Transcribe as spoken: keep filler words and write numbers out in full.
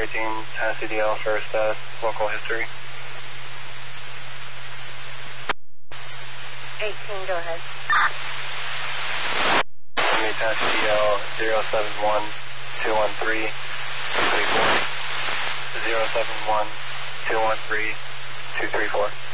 eighteen, pass C D L for status, local history. eighteen, go ahead. Let me pass C D L zero seven one two one three two three four. zero seven one two one three two three four.